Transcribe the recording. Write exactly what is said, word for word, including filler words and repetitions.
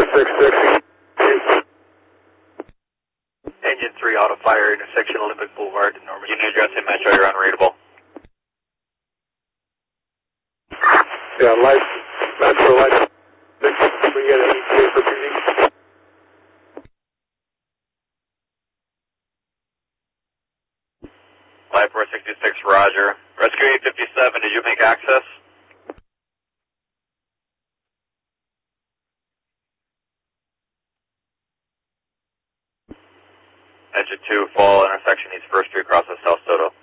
six six. Engine three, auto fire, intersection Olympic Boulevard, Norman. Unit address in Metro, you're unreadable. Yeah, light, Metro light. We get an E T A for P D. Flight four sixty-six, roger. Rescue eight fifty-seven, did you make access? Engine two, fall intersection East First Street, across the South Soto.